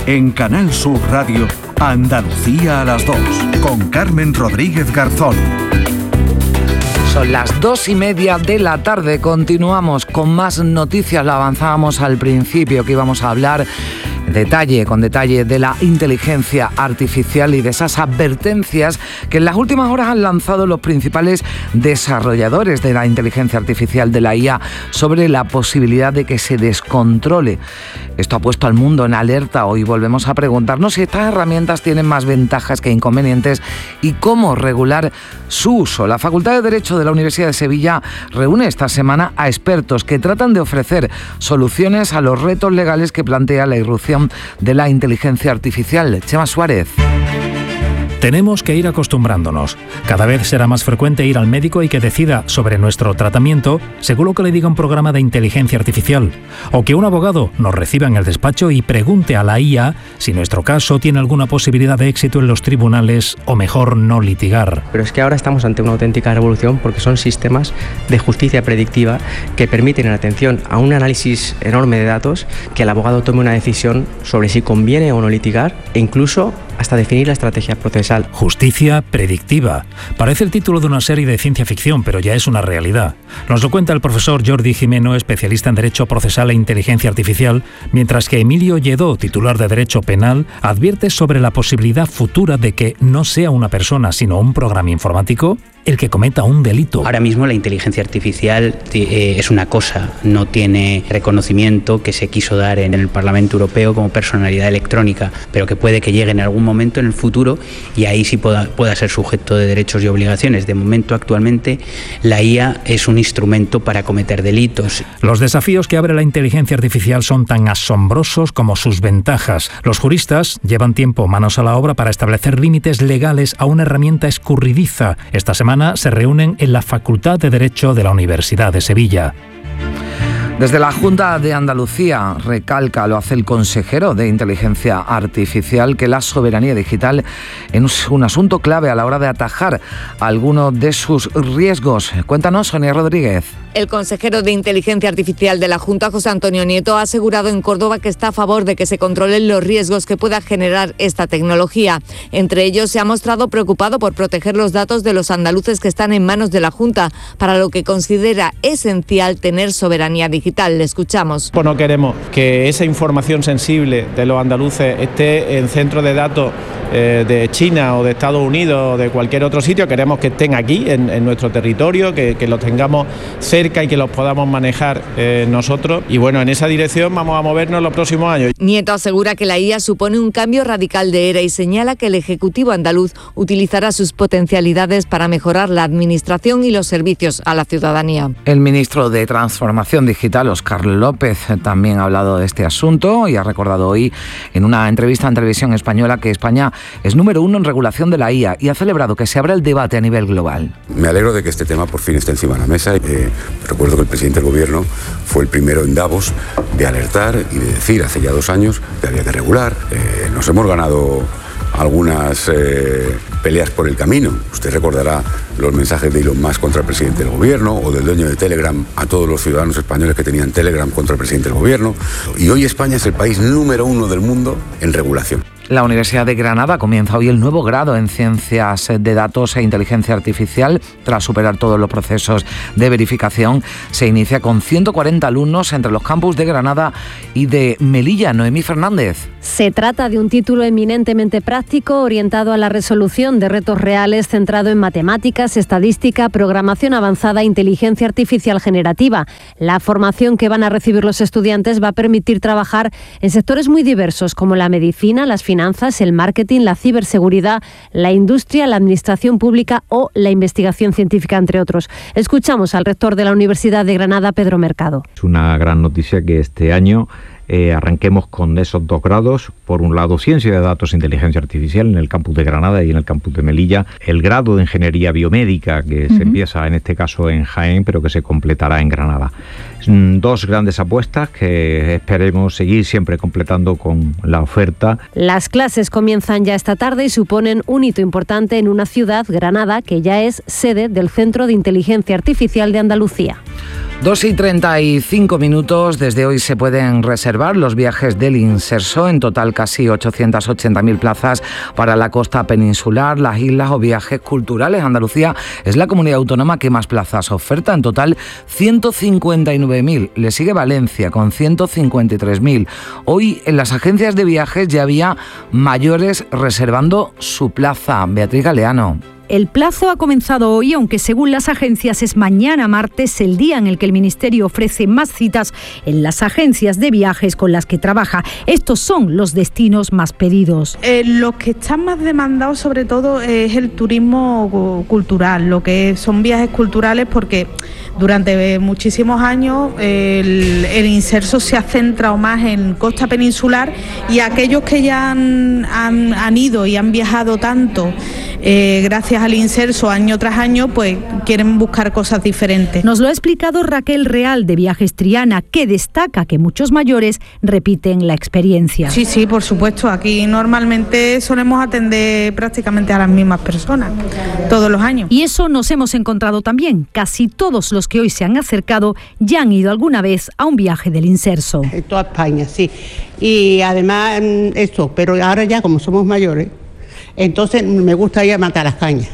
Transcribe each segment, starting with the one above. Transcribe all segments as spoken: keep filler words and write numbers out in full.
En Canal Sur Radio, Andalucía a las dos, con Carmen Rodríguez Garzón. Son las dos y media de la tarde. Continuamos con más noticias. La avanzábamos al principio, que íbamos a hablar detalle con detalle de la inteligencia artificial y de esas advertencias que en las últimas horas han lanzado los principales desarrolladores de la inteligencia artificial, de la I A, sobre la posibilidad de que se descontrole. Esto ha puesto al mundo en alerta. Hoy volvemos a preguntarnos si estas herramientas tienen más ventajas que inconvenientes y cómo regular su uso. La Facultad de Derecho de la Universidad de Sevilla reúne esta semana a expertos que tratan de ofrecer soluciones a los retos legales que plantea la irrupción de la inteligencia artificial. Chema Suárez. Tenemos que ir acostumbrándonos. Cada vez será más frecuente ir al médico y que decida sobre nuestro tratamiento según lo que le diga un programa de inteligencia artificial. O que un abogado nos reciba en el despacho y pregunte a la I A si nuestro caso tiene alguna posibilidad de éxito en los tribunales o mejor no litigar. Pero es que ahora estamos ante una auténtica revolución porque son sistemas de justicia predictiva que permiten, en atención a un análisis enorme de datos, que el abogado tome una decisión sobre si conviene o no litigar e incluso hasta definir la estrategia procesal. Justicia predictiva. Parece el título de una serie de ciencia ficción, pero ya es una realidad. Nos lo cuenta el profesor Jordi Gimeno, especialista en Derecho Procesal e Inteligencia Artificial, mientras que Emilio Lledó, titular de Derecho Penal, advierte sobre la posibilidad futura de que no sea una persona, sino un programa informático el que cometa un delito. Ahora mismo la inteligencia artificial eh, es una cosa, no tiene reconocimiento que se quiso dar en el Parlamento Europeo como personalidad electrónica, pero que puede que llegue en algún momento en el futuro y ahí sí pueda, pueda ser sujeto de derechos y obligaciones. De momento, actualmente, la I A es un instrumento para cometer delitos. Los desafíos que abre la inteligencia artificial son tan asombrosos como sus ventajas. Los juristas llevan tiempo manos a la obra para establecer límites legales a una herramienta escurridiza. Esta semana se reúnen en la Facultad de Derecho de la Universidad de Sevilla. Desde la Junta de Andalucía recalca, lo hace el consejero de Inteligencia Artificial, que la soberanía digital es un asunto clave a la hora de atajar algunos de sus riesgos. Cuéntanos, Sonia Rodríguez. El consejero de Inteligencia Artificial de la Junta, José Antonio Nieto, ha asegurado en Córdoba que está a favor de que se controlen los riesgos que pueda generar esta tecnología. Entre ellos, se ha mostrado preocupado por proteger los datos de los andaluces que están en manos de la Junta, para lo que considera esencial tener soberanía digital. Le escuchamos. Pues no queremos que esa información sensible de los andaluces esté en centros de datos eh, de China o de Estados Unidos o de cualquier otro sitio. Queremos que estén aquí, en, en nuestro territorio, que, que los tengamos cerca y que los podamos manejar eh, nosotros. Y bueno, en esa dirección vamos a movernos los próximos años. Nieto asegura que la I A supone un cambio radical de era y señala que el Ejecutivo andaluz utilizará sus potencialidades para mejorar la administración y los servicios a la ciudadanía. El ministro de Transformación Digital, Óscar López, también ha hablado de este asunto y ha recordado hoy en una entrevista en Televisión Española que España es número uno en regulación de la I A y ha celebrado que se abra el debate a nivel global. Me alegro de que este tema por fin esté encima de la mesa. Eh, recuerdo que el presidente del gobierno fue el primero en Davos de alertar y de decir hace ya dos años que había que regular. Eh, nos hemos ganado algunas eh, peleas por el camino. Usted recordará los mensajes de Elon Musk contra el presidente del gobierno o del dueño de Telegram a todos los ciudadanos españoles que tenían Telegram contra el presidente del gobierno. Y hoy España es el país número uno del mundo en regulación. La Universidad de Granada comienza hoy el nuevo grado en Ciencias de Datos e Inteligencia Artificial. Tras superar todos los procesos de verificación, se inicia con ciento cuarenta alumnos entre los campus de Granada y de Melilla. Noemí Fernández. Se trata de un título eminentemente práctico, orientado a la resolución de retos reales, centrado en matemáticas, estadística, programación avanzada e inteligencia artificial generativa. La formación que van a recibir los estudiantes va a permitir trabajar en sectores muy diversos, como la medicina, las finanzas, el marketing, la ciberseguridad, la industria, la administración pública o la investigación científica, entre otros. Escuchamos al rector de la Universidad de Granada, Pedro Mercado. Es una gran noticia que este año Eh, arranquemos con esos dos grados. Por un lado, Ciencia de Datos e Inteligencia Artificial en el campus de Granada y en el campus de Melilla. El grado de Ingeniería Biomédica, que uh-huh. se empieza en este caso en Jaén, pero que se completará en Granada. Dos grandes apuestas que esperemos seguir siempre completando con la oferta. Las clases comienzan ya esta tarde y suponen un hito importante en una ciudad, Granada, que ya es sede del Centro de Inteligencia Artificial de Andalucía. dos y treinta y cinco minutos. Desde hoy se pueden reservar los viajes del Inserso, en total casi ochocientas ochenta mil plazas para la costa peninsular, las islas o viajes culturales. Andalucía es la comunidad autónoma que más plazas oferta, en total ciento cincuenta y nueve mil. Le sigue Valencia con ciento cincuenta y tres mil. Hoy en las agencias de viajes ya había mayores reservando su plaza. Beatriz Galeano. El plazo ha comenzado hoy, aunque según las agencias es mañana martes el día en el que el Ministerio ofrece más citas en las agencias de viajes con las que trabaja. Estos son los destinos más pedidos. Eh, lo que están más demandados sobre todo es el turismo cultural, lo que son viajes culturales, porque durante muchísimos años el, el Inserso se ha centrado más en costa peninsular, y aquellos que ya han, han, han ido y han viajado tanto eh, gracias al Inserso año tras año, pues quieren buscar cosas diferentes. Nos lo ha explicado Raquel Real de Viajes Triana, que destaca que muchos mayores repiten la experiencia. Sí, sí, por supuesto. Aquí normalmente solemos atender prácticamente a las mismas personas todos los años. Y eso nos hemos encontrado también. Casi todos los que hoy se han acercado ya han ido alguna vez a un viaje del Inserso. En toda España, sí. Y además esto, pero ahora ya como somos mayores, entonces me gusta ir a matar las cañas,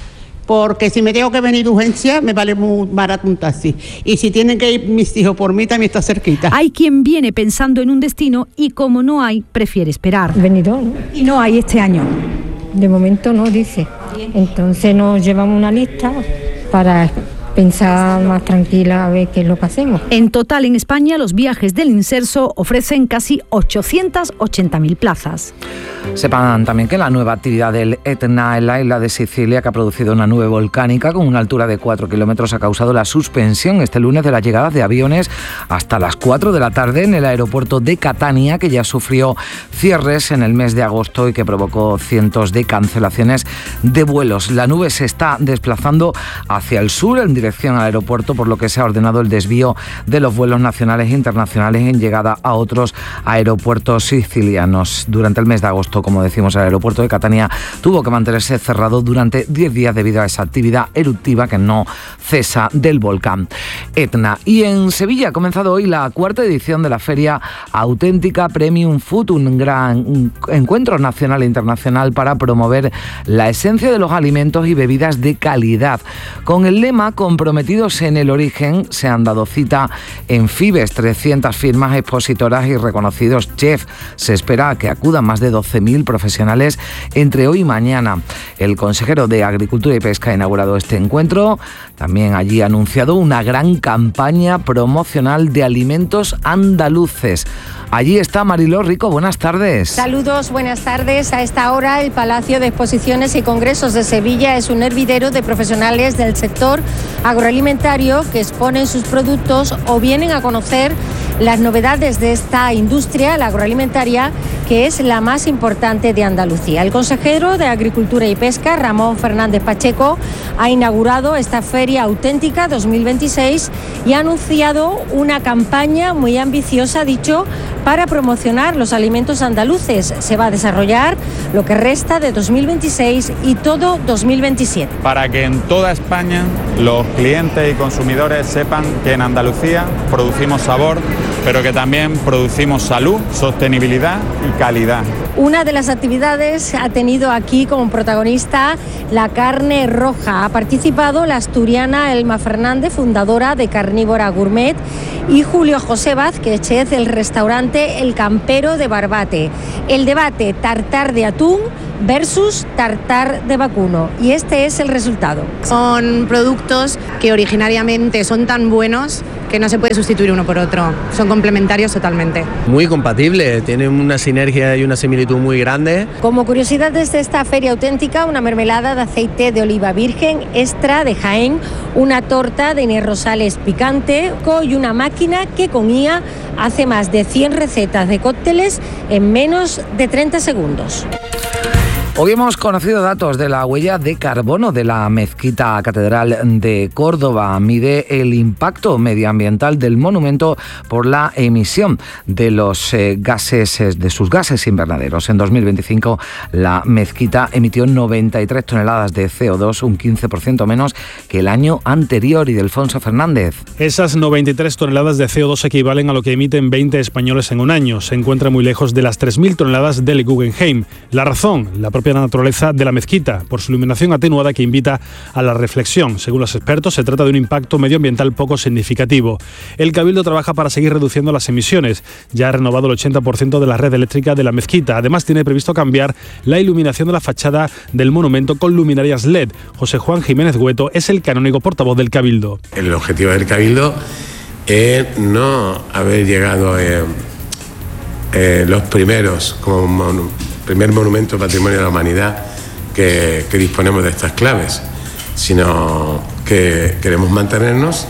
porque si me tengo que venir de urgencia me vale muy barato un taxi, y si tienen que ir mis hijos por mí también está cerquita. Hay quien viene pensando en un destino y como no hay, prefiere esperar. Venido, ¿no? Y no hay este año. De momento no, dice. Entonces nos llevamos una lista para pensar más tranquila a ver qué es lo que hacemos. En total en España los viajes del Inserso ofrecen casi ochocientas ochenta mil plazas. Sepan también que la nueva actividad del Etna en la isla de Sicilia, que ha producido una nube volcánica con una altura de cuatro kilómetros, ha causado la suspensión este lunes de las llegadas de aviones hasta las cuatro de la tarde en el aeropuerto de Catania, que ya sufrió cierres en el mes de agosto y que provocó cientos de cancelaciones de vuelos. La nube se está desplazando hacia el sur en dirección al aeropuerto, por lo que se ha ordenado el desvío de los vuelos nacionales e internacionales en llegada a otros aeropuertos sicilianos. Durante el mes de agosto, como decimos, el aeropuerto de Catania tuvo que mantenerse cerrado durante diez días debido a esa actividad eruptiva que no cesa del volcán Etna. Y en Sevilla ha comenzado hoy la cuarta edición de la Feria Auténtica Premium Food, un gran encuentro nacional e internacional para promover la esencia de los alimentos y bebidas de calidad. Con el lema "Comprometidos en el origen", se han dado cita en Fibes trescientas firmas expositoras y reconocidos chefs. Se espera que acudan más de doce mil profesionales entre hoy y mañana. El consejero de Agricultura y Pesca ha inaugurado este encuentro. También allí ha anunciado una gran campaña promocional de alimentos andaluces. Allí está Mariló Rico, buenas tardes. Saludos, buenas tardes. A esta hora el Palacio de Exposiciones y Congresos de Sevilla es un hervidero de profesionales del sector agroalimentario que exponen sus productos o vienen a conocer las novedades de esta industria, la agroalimentaria, que es la más importante de Andalucía. El consejero de Agricultura y Pesca, Ramón Fernández Pacheco, ha inaugurado esta Feria Auténtica dos mil veintiséis y ha anunciado una campaña muy ambiciosa, ha dicho, para promocionar los alimentos andaluces. Se va a desarrollar lo que resta de dos mil veintiséis y todo dos mil veintisiete. Para que en toda España los clientes y consumidores sepan que en Andalucía producimos sabor, pero que también producimos salud, sostenibilidad y calidad. Una de las actividades ha tenido aquí como protagonista la carne roja. Ha participado la asturiana Elma Fernández, fundadora de Carnívora Gourmet, y Julio José Vázquez, chef del restaurante El Campero de Barbate. El debate: tartar de atún versus tartar de vacuno, y este es el resultado. Son productos que originariamente son tan buenos que no se puede sustituir uno por otro, son complementarios totalmente. Muy compatible, tienen una sinergia y una similitud muy grande. Como curiosidad desde esta Feria Auténtica, una mermelada de aceite de oliva virgen extra de Jaén, una torta de Inés Rosales picante y una máquina que con I A hace más de cien recetas de cócteles en menos de treinta segundos. Hoy hemos conocido datos de la huella de carbono de la mezquita catedral de Córdoba. Mide el impacto medioambiental del monumento por la emisión de los eh, gases, de sus gases invernaderos. En dos mil veinticinco la mezquita emitió noventa y tres toneladas de C O dos, un quince por ciento menos que el año anterior. Y Delfonso Fernández. Esas noventa y tres toneladas de C O dos equivalen a lo que emiten veinte españoles en un año. Se encuentra muy lejos de las tres mil toneladas del Guggenheim. La razón, la propia naturaleza de la mezquita, por su iluminación atenuada que invita a la reflexión. Según los expertos, se trata de un impacto medioambiental poco significativo. El Cabildo trabaja para seguir reduciendo las emisiones. Ya ha renovado el ochenta por ciento de la red eléctrica de la mezquita. Además, tiene previsto cambiar la iluminación de la fachada del monumento con luminarias L E D. José Juan Jiménez Güeto es el canónigo portavoz del Cabildo. El objetivo del Cabildo es no haber llegado eh, eh, los primeros como monu- primer monumento patrimonio de la humanidad que, que disponemos de estas claves, sino que queremos mantenernos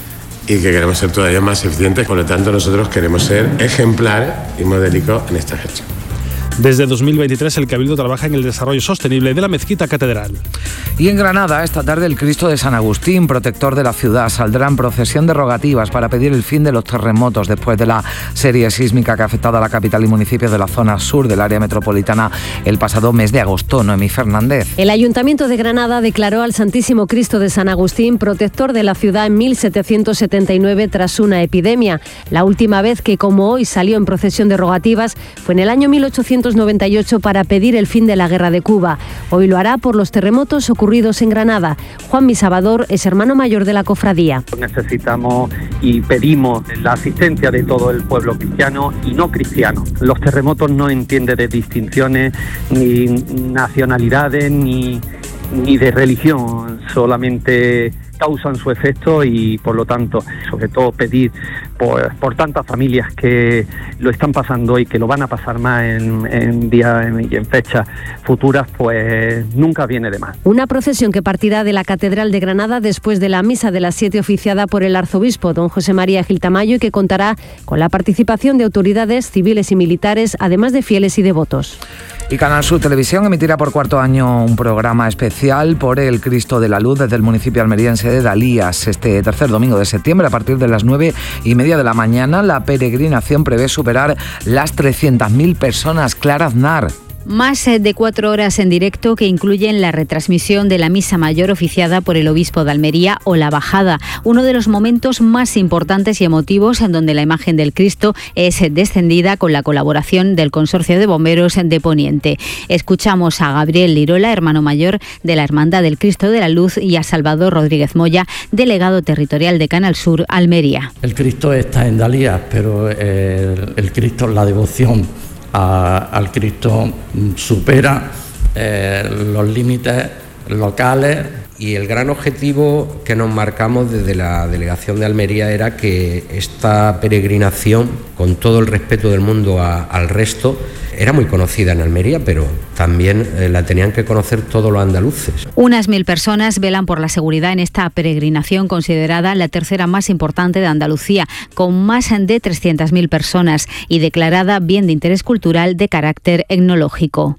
y que queremos ser todavía más eficientes. Por lo tanto, nosotros queremos ser ejemplares y modélicos en esta gestión. Desde dos mil veintitrés el Cabildo trabaja en el desarrollo sostenible de la mezquita catedral. Y en Granada, esta tarde, el Cristo de San Agustín, protector de la ciudad, saldrá en procesión de rogativas para pedir el fin de los terremotos después de la serie sísmica que ha afectado a la capital y municipios de la zona sur del área metropolitana el pasado mes de agosto. Noemí Fernández. El Ayuntamiento de Granada declaró al Santísimo Cristo de San Agustín protector de la ciudad en mil setecientos setenta y nueve tras una epidemia. La última vez que, como hoy, salió en procesión de rogativas fue en el año mil ochocientos noventa y ocho para pedir el fin de la guerra de Cuba. Hoy lo hará por los terremotos ocurridos en Granada. Juan Salvador es hermano mayor de la cofradía. Necesitamos y pedimos la asistencia de todo el pueblo cristiano y no cristiano. Los terremotos no entienden de distinciones, ni nacionalidades, ni, ni de religión, solamente causan su efecto y por lo tanto, sobre todo pedir por, por tantas familias que lo están pasando y que lo van a pasar más en, en días y en fechas futuras, pues nunca viene de más. Una procesión que partirá de la Catedral de Granada después de la misa de las siete oficiada por el arzobispo don José María Gil Tamayo y que contará con la participación de autoridades civiles y militares, además de fieles y devotos. Y Canal Sur Televisión emitirá por cuarto año un programa especial por el Cristo de la Luz desde el municipio almeriense de Dalías. Este tercer domingo de septiembre, a partir de las nueve y media de la mañana, la peregrinación prevé superar las trescientas mil personas. Clara Aznar. Más de cuatro horas en directo que incluyen la retransmisión de la misa mayor oficiada por el obispo de Almería o la bajada, uno de los momentos más importantes y emotivos en donde la imagen del Cristo es descendida con la colaboración del Consorcio de Bomberos de Poniente. Escuchamos a Gabriel Lirola, hermano mayor de la Hermandad del Cristo de la Luz, y a Salvador Rodríguez Moya, delegado territorial de Canal Sur Almería. El Cristo está en Dalías, pero el, el Cristo, la devoción A, al Cristo supera eh, los límites locales. Y el gran objetivo que nos marcamos desde la delegación de Almería era que esta peregrinación, con todo el respeto del mundo a, al resto, era muy conocida en Almería, pero también eh, la tenían que conocer todos los andaluces. Unas mil personas velan por la seguridad en esta peregrinación considerada la tercera más importante de Andalucía, con más de trescientas mil personas y declarada bien de interés cultural de carácter etnológico.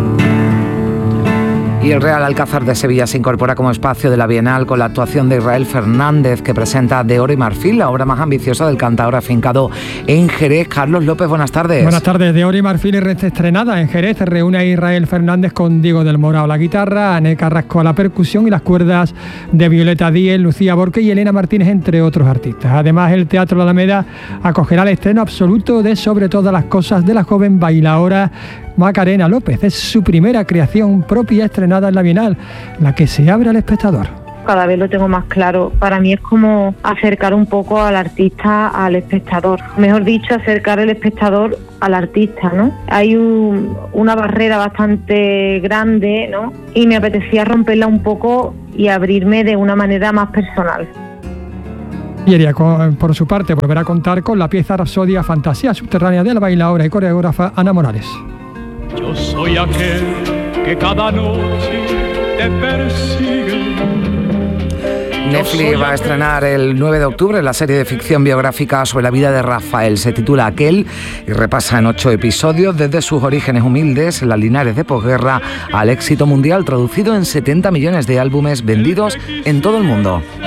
Y el Real Alcázar de Sevilla se incorpora como espacio de la Bienal con la actuación de Israel Fernández, que presenta De Oro y Marfil, la obra más ambiciosa del cantador afincado en Jerez. Carlos López, buenas tardes. Buenas tardes. De Oro y Marfil y estrenada en Jerez, reúne a Israel Fernández con Diego del Morao a la guitarra, Ané Carrasco a la percusión y las cuerdas de Violeta Díez, Lucía Borque y Elena Martínez, entre otros artistas. Además, el Teatro La Alameda acogerá el estreno absoluto de Sobre todas las cosas de la joven bailaora Macarena López. Es su primera creación propia estrenada en la Bienal, la que se abre al espectador. Cada vez lo tengo más claro. Para mí es como acercar un poco al artista al espectador. Mejor dicho, acercar el espectador al artista, ¿no? Hay un, una barrera bastante grande, ¿no? Y me apetecía romperla un poco y abrirme de una manera más personal. Yeria, por su parte, volverá a contar con la pieza Rapsodia Fantasía Subterránea de la bailaora y coreógrafa Ana Morales. Yo soy aquel que cada noche te persigue. Netflix va a estrenar el nueve de octubre la serie de ficción biográfica sobre la vida de Rafael. Se titula Aquel y repasa en ocho episodios desde sus orígenes humildes en las Linares de posguerra al éxito mundial, traducido en setenta millones de álbumes vendidos en todo el mundo.